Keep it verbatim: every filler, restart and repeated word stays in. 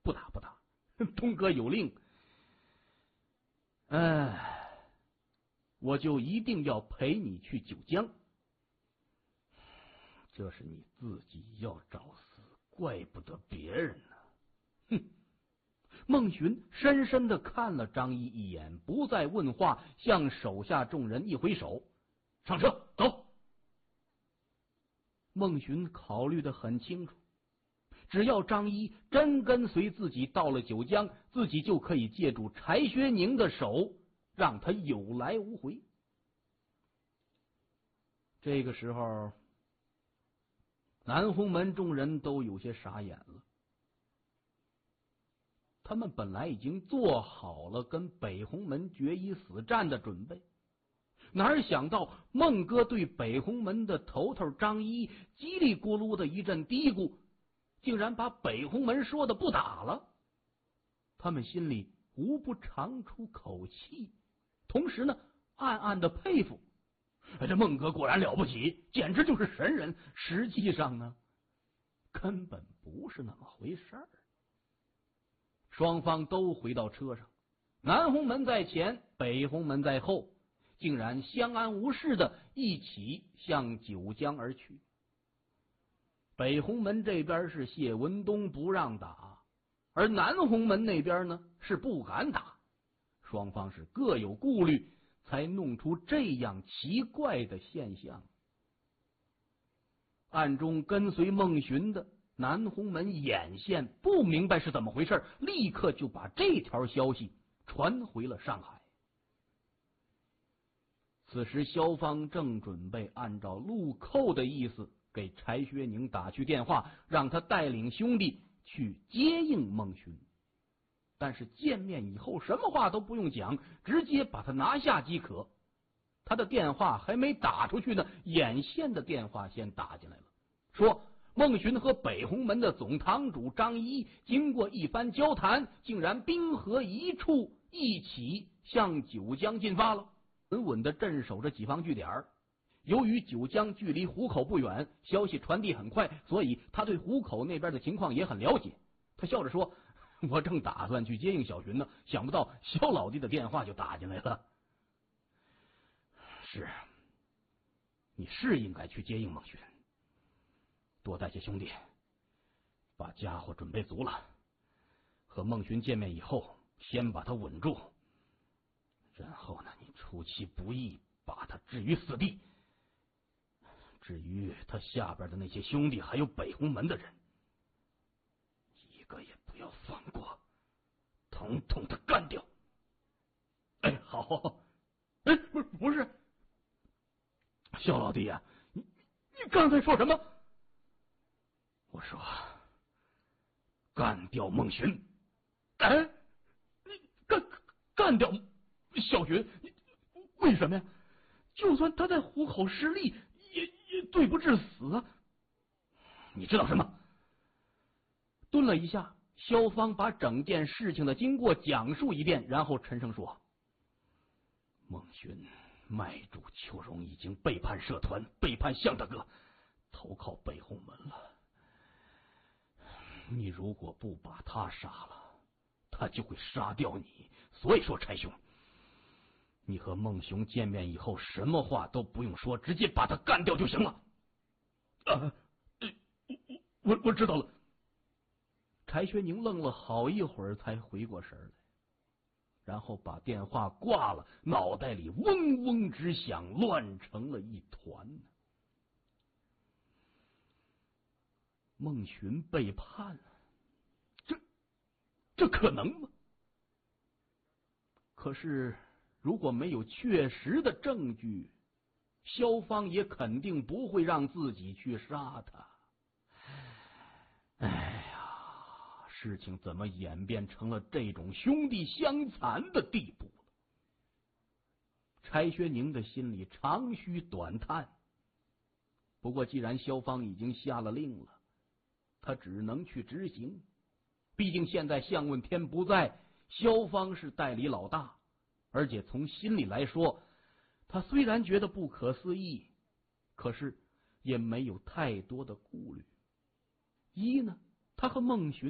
不打不打，东哥有令，哎，我就一定要陪你去九江。这是你自己要找死，怪不得别人呢。哼！孟寻深深的看了张一一眼，不再问话，向手下众人一挥手，上车走。孟寻考虑得很清楚，只要张一真跟随自己到了九江，自己就可以借助柴薛宁的手让他有来无回。这个时候，南红门众人都有些傻眼了。他们本来已经做好了跟北红门决一死战的准备，哪想到孟哥对北红门的头头张一叽里咕噜的一阵嘀咕，竟然把北红门说的不打了。他们心里无不长出口气，同时呢暗暗的佩服，这孟哥果然了不起，简直就是神人。实际上呢根本不是那么回事儿。双方都回到车上，南红门在前，北红门在后，竟然相安无事的一起向九江而去。北红门这边是谢文东不让打，而南红门那边呢是不敢打，双方是各有顾虑，才弄出这样奇怪的现象。暗中跟随孟寻的南红门眼线不明白是怎么回事，立刻就把这条消息传回了上海。此时萧芳正准备按照陆寇的意思给柴薛宁打去电话，让他带领兄弟去接应孟寻，但是见面以后什么话都不用讲，直接把他拿下即可。他的电话还没打出去呢，眼线的电话先打进来了，说孟寻和北红门的总堂主张一经过一番交谈，竟然兵合一处，一起向九江进发了，稳稳的镇守着己方据点。由于九江距离湖口不远，消息传递很快，所以他对湖口那边的情况也很了解。他笑着说，我正打算去接应小寻呢，想不到萧老弟的电话就打进来了。是，你是应该去接应孟寻，多带些兄弟，把家伙准备足了。和孟寻见面以后，先把他稳住，然后呢，你出其不意把他置于死地。至于他下边的那些兄弟，还有北红门的人，一个也不要放过，统统的干掉。哎，好，哎，不是不是，萧老弟啊，你你刚才说什么？我说干掉孟寻。哎，你干干掉小寻？你为什么呀？就算他在湖口失利，也也罪不至死啊！你知道什么？顿了一下，萧芳把整件事情的经过讲述一遍，然后沉声说：孟寻卖主秋荣已经背叛社团，背叛向大哥，投靠北红门了。你如果不把他杀了，他就会杀掉你。所以说，柴兄，你和孟雄见面以后，什么话都不用说，直接把他干掉就行了。啊，我我知道了。柴薛宁愣了好一会儿，才回过神来，然后把电话挂了，脑袋里嗡嗡直响，乱成了一团。孟寻背叛，这这可能吗？可是如果没有确实的证据，萧芳也肯定不会让自己去杀他。哎呀，事情怎么演变成了这种兄弟相残的地步了？柴薛宁的心里长吁短叹。不过既然萧芳已经下了令了，他只能去执行。毕竟现在向问天不在，萧芳是代理老大，而且从心里来说，他虽然觉得不可思议，可是也没有太多的顾虑。一呢，他和孟寻